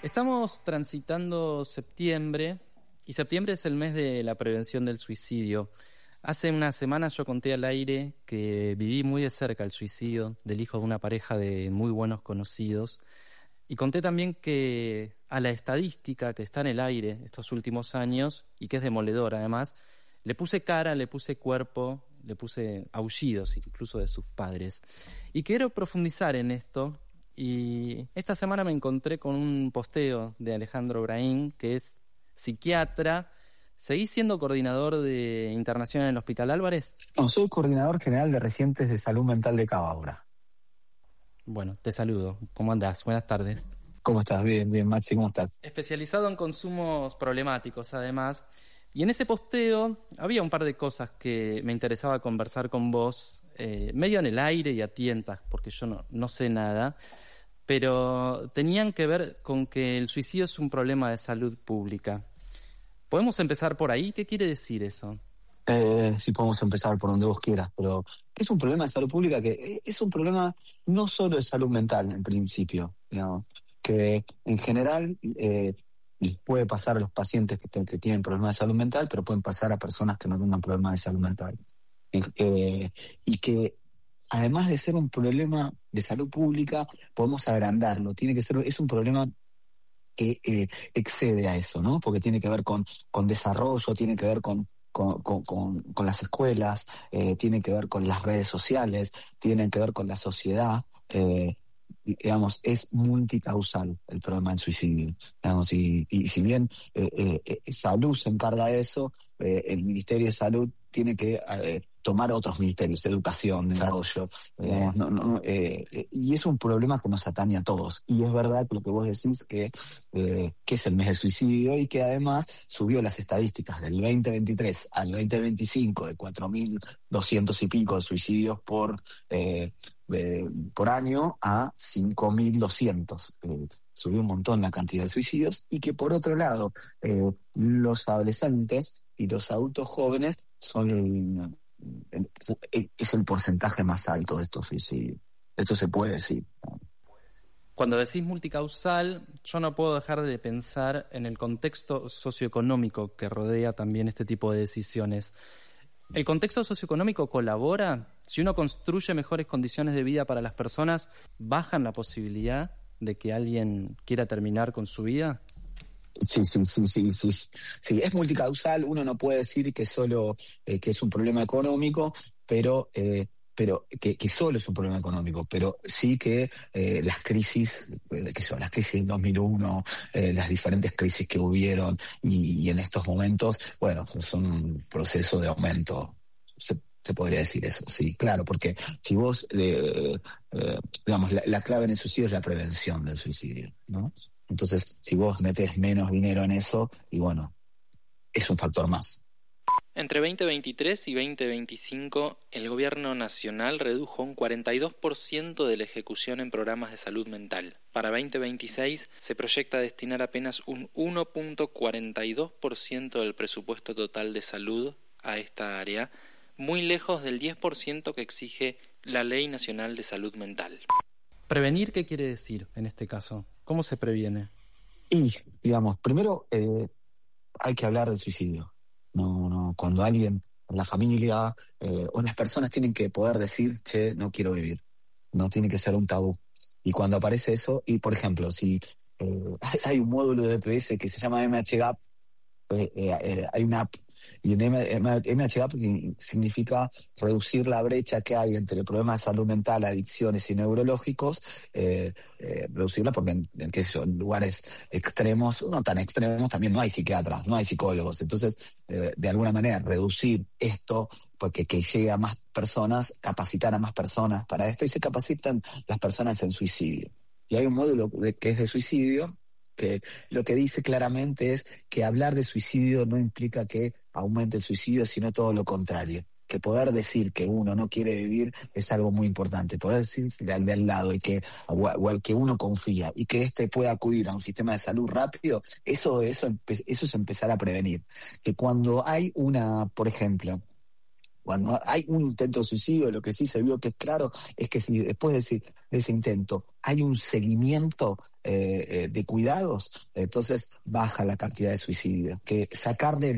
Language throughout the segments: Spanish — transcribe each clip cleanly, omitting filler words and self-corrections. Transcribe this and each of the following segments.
Estamos transitando septiembre y septiembre es el mes de la prevención del suicidio. Hace unas semanas yo conté al aire que viví muy de cerca el suicidio del hijo de una pareja de muy buenos conocidos y conté también que a la estadística que está en el aire estos últimos años y que es demoledora además, le puse cara, le puse cuerpo, le puse aullidos incluso de sus padres. Y quiero profundizar en esto. Y esta semana me encontré con un posteo de Alejandro Braín, que es psiquiatra. ¿Seguís siendo coordinador de internación en el Hospital Álvarez? No, soy coordinador general de residentes de salud mental de Cava ahora. Bueno, te saludo. ¿Cómo andás? Buenas tardes. ¿Cómo estás? Bien, bien, Maxi, ¿cómo estás? Especializado en consumos problemáticos, además. Y en ese posteo había un par de cosas que me interesaba conversar con vos, medio en el aire y a tientas, porque yo no sé nada. Pero tenían que ver con que el suicidio es un problema de salud pública. ¿Podemos empezar por ahí? ¿Qué quiere decir eso? Sí, podemos empezar por donde vos quieras, pero es un problema de salud pública que es un problema no solo de salud mental, en principio, digamos, que en general les puede pasar a los pacientes que tienen problemas de salud mental, pero pueden pasar a personas que no tengan problemas de salud mental. Y que además de ser un problema de salud pública, podemos agrandarlo. Es un problema que excede a eso, ¿no? Porque tiene que ver con desarrollo, tiene que ver con las escuelas, tiene que ver con las redes sociales, tiene que ver con la sociedad. Digamos, es multicausal el problema del suicidio. Digamos, y si bien Salud se encarga de eso, el Ministerio de Salud tiene que tomar otros ministerios, educación, desarrollo, y es un problema que nos atañe a todos. Y es verdad lo que vos decís, que es el mes del suicidio y que además subió las estadísticas del 2023 al 2025 de 4.200 y pico de suicidios por año a 5.200. Subió un montón la cantidad de suicidios y que por otro lado los adolescentes y los adultos jóvenes es el porcentaje más alto de estos suicidios. Esto se puede decir. Cuando decís multicausal, yo no puedo dejar de pensar en el contexto socioeconómico que rodea también este tipo de decisiones. ¿El contexto socioeconómico colabora? Si uno construye mejores condiciones de vida para las personas, ¿bajan la posibilidad de que alguien quiera terminar con su vida? Sí, es multicausal. Uno no puede decir que solo que es un problema económico, pero que solo es un problema económico, pero sí que las crisis, que son las crisis del 2001, las diferentes crisis que hubieron y en estos momentos, bueno, son un proceso de aumento. Se podría decir eso, sí, claro, porque si vos, digamos, la clave en el suicidio es la prevención del suicidio, ¿no? Entonces, si vos metés menos dinero en eso, y bueno, es un factor más. Entre 2023 y 2025, el gobierno nacional redujo un 42% de la ejecución en programas de salud mental. Para 2026 se proyecta destinar apenas un 1.42% del presupuesto total de salud a esta área, muy lejos del 10% que exige la Ley Nacional de Salud Mental. ¿Prevenir qué quiere decir en este caso? ¿Cómo se previene? Y, digamos, primero hay que hablar del suicidio. No, cuando alguien, la familia o las personas tienen que poder decir, che, no quiero vivir. No tiene que ser un tabú. Y cuando aparece eso, y por ejemplo, si hay un módulo de DPS que se llama MHGAP, hay una app, y en MHGAP significa reducir la brecha que hay entre problemas de salud mental, adicciones y neurológicos, reducirla porque en lugares extremos, no tan extremos, también no hay psiquiatras, no hay psicólogos. Entonces, de alguna manera, reducir esto, porque que llegue a más personas, capacitar a más personas para esto, y se capacitan las personas en suicidio. Y hay un módulo que es de suicidio, que lo que dice claramente es que hablar de suicidio no implica que aumente el suicidio, sino todo lo contrario. Que poder decir que uno no quiere vivir es algo muy importante. Poder decirle al de al lado o al que uno confía y que éste pueda acudir a un sistema de salud rápido, eso es empezar a prevenir. Que cuando hay por ejemplo, cuando hay un intento de suicidio, lo que sí se vio que es claro es que si después de ese intento hay un seguimiento de cuidados, entonces baja la cantidad de suicidios. Que sacarle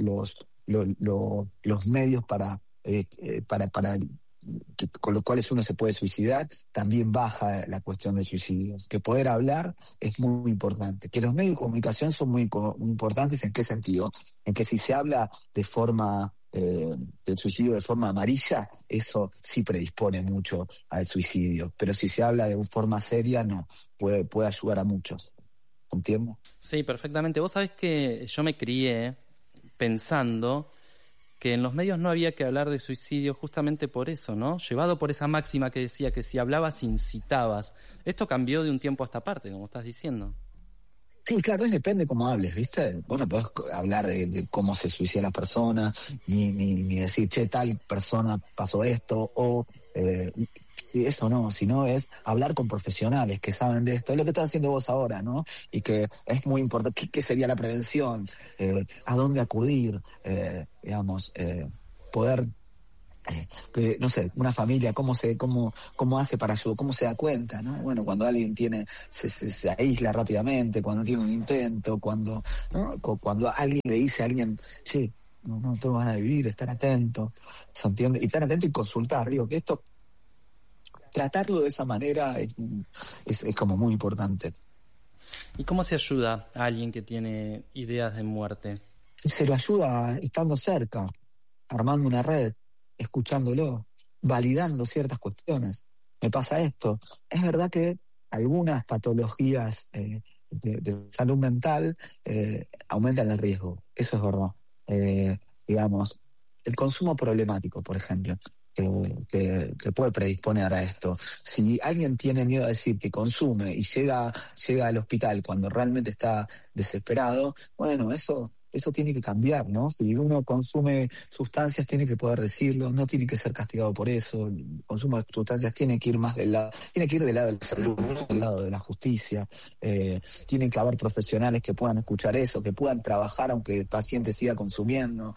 los medios para con los cuales uno se puede suicidar, también baja la cuestión de suicidios. Que poder hablar es muy importante. Que los medios de comunicación son muy importantes, ¿en qué sentido? En que si se habla de forma del suicidio de forma amarilla, eso sí predispone mucho al suicidio. Pero si se habla de forma seria, no, puede ayudar a muchos. ¿Entiendes? Sí, perfectamente. Vos sabés que yo me crié pensando que en los medios no había que hablar de suicidio justamente por eso, ¿no? Llevado por esa máxima que decía que si hablabas incitabas. Esto cambió de un tiempo a esta parte, como estás diciendo. Sí, claro, depende cómo hables, ¿viste? Vos no podés hablar de cómo se suicida la persona, ni decir, che, tal persona pasó esto, o eso no, sino es hablar con profesionales que saben de esto. Es lo que estás haciendo vos ahora, ¿no? Y que es muy importante. ¿Qué sería la prevención? ¿A dónde acudir? Poder... no sé, una familia, cómo hace para ayudar, cómo se da cuenta, ¿no? Bueno, cuando alguien se aísla rápidamente, cuando tiene un intento, ¿no? Cuando alguien le dice a alguien, che, no tengo ganas de vivir, estar atento, ¿se entiende? Y estar atento y consultar, digo, que esto, tratarlo de esa manera es como muy importante. ¿Y cómo se ayuda a alguien que tiene ideas de muerte? Se lo ayuda estando cerca, armando una red, escuchándolo, validando ciertas cuestiones. Me pasa esto. Es verdad que algunas patologías de salud mental aumentan el riesgo. Eso es verdad. Digamos, el consumo problemático, por ejemplo, que puede predisponer a esto. Si alguien tiene miedo a decir que consume y llega al hospital cuando realmente está desesperado, bueno, eso tiene que cambiar, ¿no? Si uno consume sustancias, tiene que poder decirlo, no tiene que ser castigado por eso. El consumo de sustancias tiene que ir del lado de la salud, no del lado de la justicia. Tienen que haber profesionales que puedan escuchar eso, que puedan trabajar aunque el paciente siga consumiendo,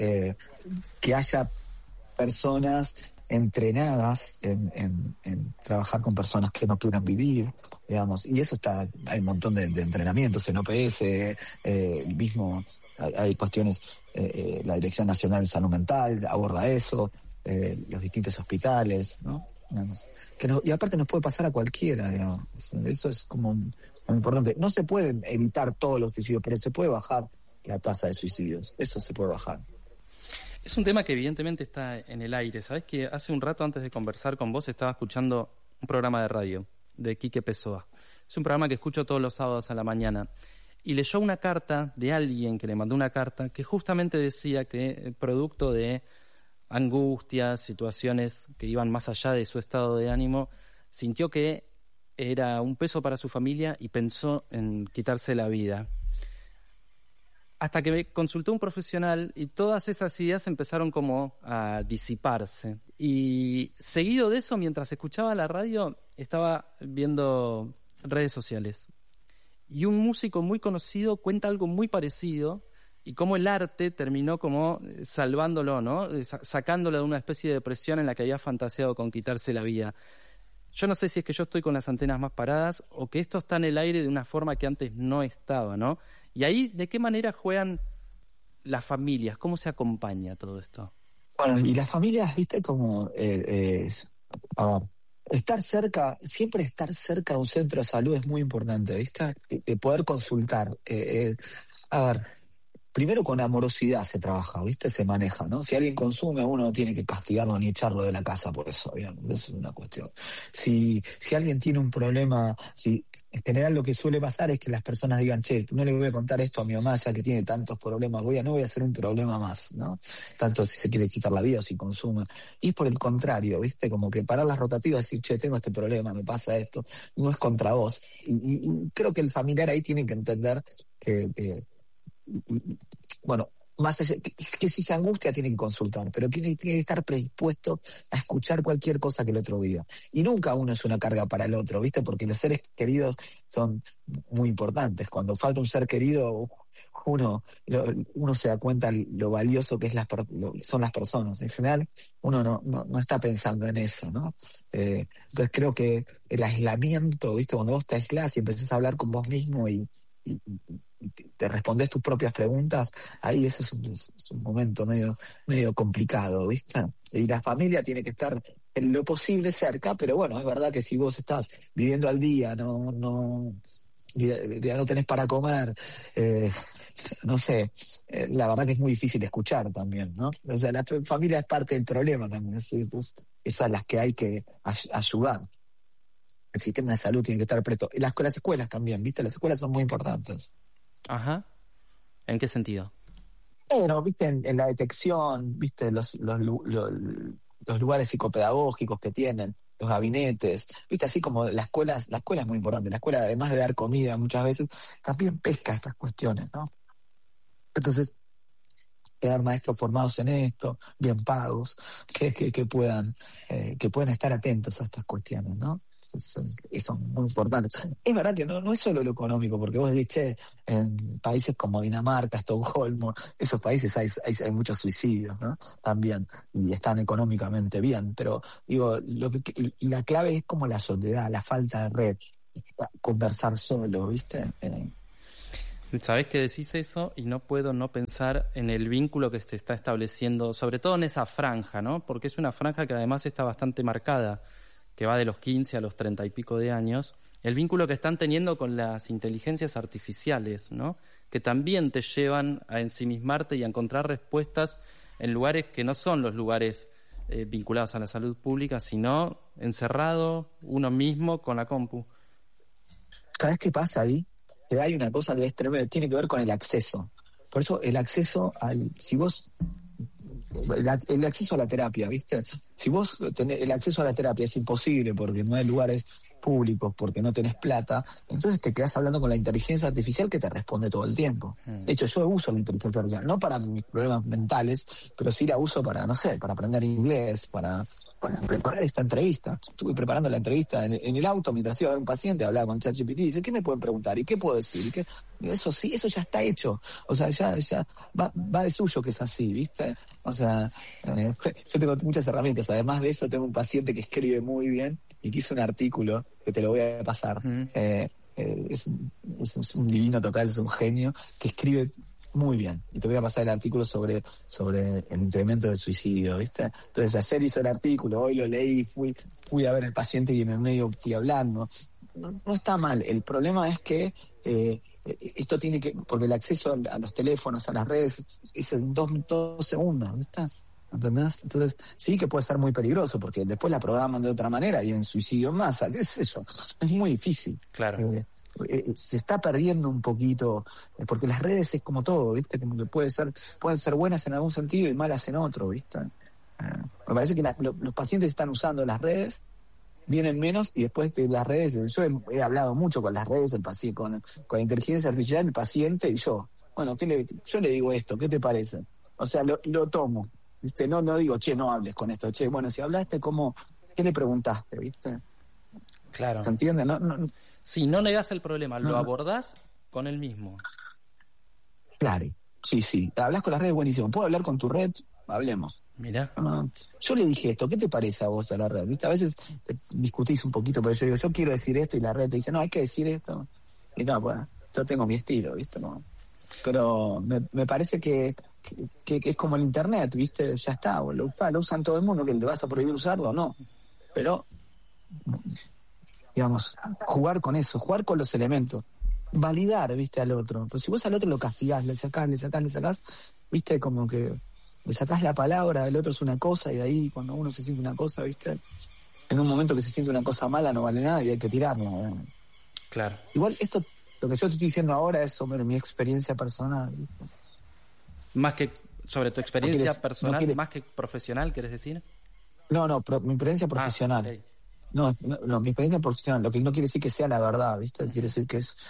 que haya personas entrenadas en trabajar con personas que no quieran vivir, digamos, y eso hay un montón de entrenamientos en OPS, mismo hay cuestiones, la Dirección Nacional de Salud Mental aborda eso, los distintos hospitales, ¿no? Digamos, y aparte nos puede pasar a cualquiera, digamos. Eso es como muy importante. No se pueden evitar todos los suicidios, pero se puede bajar la tasa de suicidios, eso se puede bajar. Es un tema que evidentemente está en el aire. Sabés que hace un rato antes de conversar con vos estaba escuchando un programa de radio de Quique Pessoa. Es un programa que escucho todos los sábados a la mañana. Y leyó una carta de alguien que le mandó una carta que justamente decía que producto de angustias, situaciones que iban más allá de su estado de ánimo, sintió que era un peso para su familia y pensó en quitarse la vida. Hasta que me consultó un profesional y todas esas ideas empezaron como a disiparse. Y seguido de eso, mientras escuchaba la radio, estaba viendo redes sociales. Y un músico muy conocido cuenta algo muy parecido y cómo el arte terminó como salvándolo, ¿no? Sacándolo de una especie de depresión en la que había fantaseado con quitarse la vida. Yo no sé si es que yo estoy con las antenas más paradas o que esto está en el aire de una forma que antes no estaba, ¿no? Y ahí, ¿de qué manera juegan las familias? ¿Cómo se acompaña todo esto? Bueno, y las familias, viste, como a ver, siempre estar cerca de un centro de salud es muy importante, ¿viste? De poder consultar. A ver, primero con amorosidad se trabaja, ¿viste? Se maneja, ¿no? Si alguien consume, uno no tiene que castigarlo ni echarlo de la casa por eso, digamos. Eso es una cuestión. Si alguien tiene un problema, en general lo que suele pasar es que las personas digan, che, no le voy a contar esto a mi mamá ya que tiene tantos problemas, no voy a hacer un problema más, ¿no? Tanto si se quiere quitar la vida o si consume. Y es por el contrario, ¿viste? Como que parar las rotativas y decir, che, tengo este problema, me pasa esto, no es contra vos. Y creo que el familiar ahí tiene que entender que bueno, más allá, que si se angustia tiene que consultar, pero tiene que estar predispuesto a escuchar cualquier cosa que el otro diga. Y nunca uno es una carga para el otro, ¿viste? Porque los seres queridos son muy importantes. Cuando falta un ser querido, uno se da cuenta lo valioso que es son las personas. En general, uno no está pensando en eso, ¿no? Entonces creo que el aislamiento, ¿viste? Cuando vos te aislás y empezás a hablar con vos mismo y te respondés tus propias preguntas, ahí ese es un momento medio complicado, ¿viste? Y la familia tiene que estar en lo posible cerca, pero bueno, es verdad que si vos estás viviendo al día, ya no tenés para comer, no sé, la verdad que es muy difícil escuchar también, ¿no? O sea, la familia es parte del problema también, es a las que hay que ayudar. El sistema de salud tiene que estar presto. Y las escuelas también, ¿viste? Las escuelas son muy importantes. Ajá. ¿En qué sentido? Bueno, ¿viste? En la detección, ¿viste? Los lugares psicopedagógicos que tienen, los gabinetes, ¿viste? Así como la escuela es muy importante. La escuela, además de dar comida muchas veces, también pesca estas cuestiones, ¿no? Entonces, tener maestros formados en esto, bien pagos, que puedan estar atentos a estas cuestiones, ¿no? Son muy importantes. Es verdad que no es solo lo económico, porque vos decís, che, en países como Dinamarca, Estocolmo, esos países hay muchos suicidios, ¿no? También, y están económicamente bien, pero digo, la clave es como la soledad, la falta de red, conversar solo, ¿viste? Sabés que decís eso y no puedo no pensar en el vínculo que se está estableciendo, sobre todo en esa franja, ¿no? Porque es una franja que además está bastante marcada, que va de los 15 a los 30 y pico de años, el vínculo que están teniendo con las inteligencias artificiales, ¿no? Que también te llevan a ensimismarte y a encontrar respuestas en lugares que no son los lugares vinculados a la salud pública, sino encerrado uno mismo con la compu. ¿Sabés qué pasa ahí? Que hay una cosa que tiene que ver con el acceso. Por eso el acceso el acceso a la terapia, ¿viste? Si vos tenés el acceso a la terapia es imposible porque no hay lugares públicos, porque no tenés plata, entonces te quedás hablando con la inteligencia artificial que te responde todo el tiempo. De hecho, yo uso la inteligencia artificial, no para mis problemas mentales, pero sí la uso para, no sé, para aprender inglés, para preparar esta entrevista. Estuve preparando la entrevista en el auto mientras iba a ver un paciente, hablaba con ChatGPT, dice, ¿qué me pueden preguntar? ¿Y qué puedo decir? Y eso sí, eso ya está hecho. O sea, ya va de suyo que es así, ¿viste? O sea, yo tengo muchas herramientas. Además de eso, tengo un paciente que escribe muy bien y que hizo un artículo que te lo voy a pasar. Es un divino total, es un genio que escribe muy bien. Y te voy a pasar el artículo sobre el incremento del suicidio, ¿viste? Entonces ayer hizo el artículo, hoy lo leí, fui a ver al paciente y en el medio fui hablando. No está mal. El problema es que esto tiene que... Porque el acceso a los teléfonos, a las redes, es en dos segundos, ¿viste? ¿Entendés? Entonces sí que puede ser muy peligroso porque después la programan de otra manera y en suicidio en masa, qué sé yo. Es muy difícil. Claro. Se está perdiendo un poquito, porque las redes es como todo, ¿viste? Como que pueden ser buenas en algún sentido y malas en otro, ¿viste? Me parece que los pacientes están usando las redes, vienen menos, y después de las redes, yo he hablado mucho con las redes, con la inteligencia artificial, el paciente y yo. Bueno, yo le digo esto, ¿qué te parece? O sea, lo tomo, ¿viste? No digo, che, no hables con esto, che, bueno, si hablaste, ¿qué le preguntaste, viste? Claro. ¿Se entiende? No. Sí, no negás el problema, lo abordás con el mismo. Claro, sí. Hablas con las redes, buenísimo. ¿Puedo hablar con tu red? Hablemos. Mirá. Yo le dije esto, ¿qué te parece a vos a la red? ¿Viste? A veces discutís un poquito, pero yo digo, yo quiero decir esto y la red te dice, no, hay que decir esto. Y no, pues, yo tengo mi estilo, ¿viste? No. Pero me parece que es como el internet, ¿viste? Ya está, lo usan todo el mundo, que le vas a prohibir usarlo o no. Pero... digamos, jugar con eso, jugar con los elementos, validar, ¿viste? Al otro. Pues si vos al otro lo castigás, le sacás, ¿viste? Como que le sacás la palabra, el otro es una cosa, y de ahí cuando uno se siente una cosa, ¿viste? En un momento que se siente una cosa mala no vale nada y hay que tirarlo, ¿no? Claro. Igual esto, lo que yo te estoy diciendo ahora es sobre mi experiencia personal, ¿viste? Más que sobre tu experiencia personal, más que profesional, ¿querés decir? No, mi experiencia profesional. Okay. No, mi experiencia profesional, lo que no quiere decir que sea la verdad, ¿viste? Quiere decir que es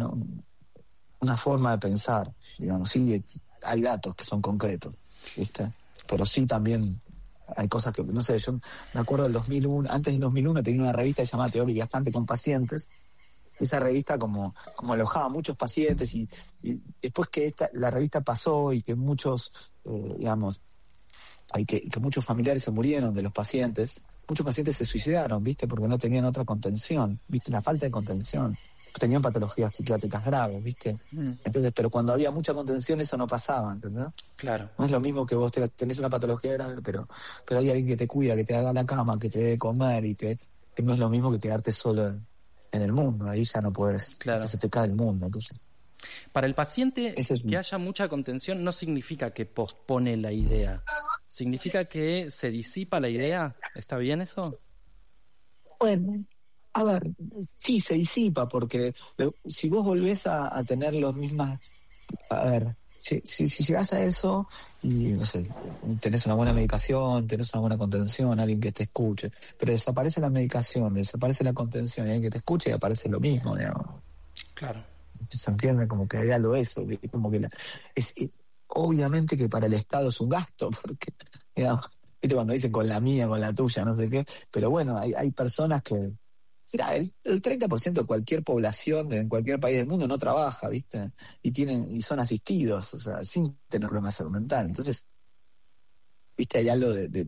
una forma de pensar, digamos. Sí, hay datos que son concretos, ¿viste? Pero sí también hay cosas que, no sé, yo me acuerdo del 2001, antes del 2001 tenía una revista llamada Teoría Bastante con pacientes, esa revista como alojaba a muchos pacientes y después que la revista pasó y que muchos, digamos, que muchos familiares se murieron de los pacientes, muchos pacientes se suicidaron, ¿viste? Porque no tenían otra contención, ¿viste? La falta de contención. Tenían patologías psiquiátricas graves, ¿viste? Entonces, pero cuando había mucha contención eso no pasaba, ¿entendés? Claro. No es lo mismo que vos tenés una patología grave, pero hay alguien que te cuida, que te haga la cama, que te dé comer y que no es lo mismo que quedarte solo en el mundo. Ahí ya no puedes, claro. Se te cae el mundo. Entonces, para el paciente, que haya mucha contención no significa que pospone la idea. ¿Significa que se disipa la idea? ¿Está bien eso? Bueno, a ver, sí, se disipa, porque si vos volvés a tener los mismas... A ver, si llegás a eso y, no sé, tenés una buena medicación, tenés una buena contención, alguien que te escuche, pero desaparece la medicación, desaparece la contención, y alguien que te escuche y aparece lo mismo, digamos. Claro. Se entiende como que hay algo de eso, como que obviamente que para el Estado es un gasto, porque, digamos, ¿viste? Cuando dicen con la mía, con la tuya, no sé qué, pero bueno, hay personas que... Será el 30% de cualquier población en cualquier país del mundo no trabaja, ¿viste? Y son asistidos, o sea, sin tener problemas de salud mental. Entonces, ¿viste? Hay algo de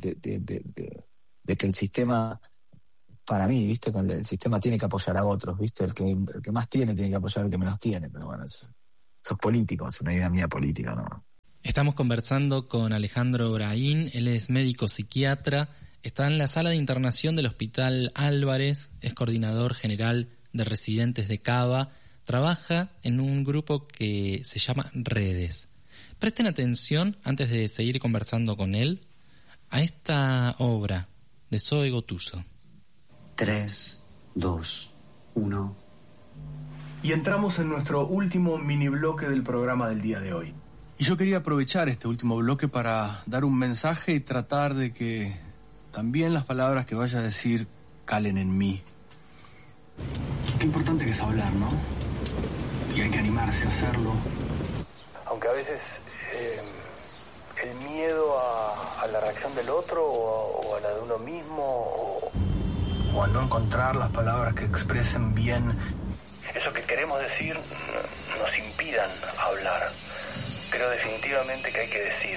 que el sistema, para mí, ¿viste? El sistema tiene que apoyar a otros, ¿viste? El que más tiene que apoyar al que menos tiene, pero bueno, eso es político, es una idea mía política, ¿no? Estamos conversando con Alejandro Braín, él es médico psiquiatra. Está en la sala de internación del Hospital Álvarez, es coordinador general de residentes de Cava, trabaja en un grupo que se llama Redes. Presten atención, antes de seguir conversando con él, a esta obra de Zoe Gotuso. 3, 2, 1... Y entramos en nuestro último mini bloque del programa del día de hoy. Y yo quería aprovechar este último bloque para dar un mensaje y tratar de que también las palabras que vaya a decir calen en mí. Qué importante que es hablar, ¿no? Y hay que animarse a hacerlo. Aunque a veces el miedo a la reacción del otro o a la de uno mismo o a no encontrar las palabras que expresen bien eso que queremos decir nos impidan hablar. Creo definitivamente que hay que decir.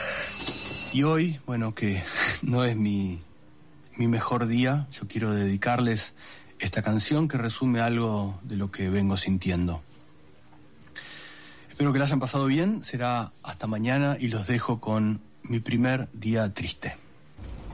Y hoy, bueno, que no es mi mejor día, yo quiero dedicarles esta canción que resume algo de lo que vengo sintiendo. Espero que la hayan pasado bien, será hasta mañana y los dejo con Mi primer día triste.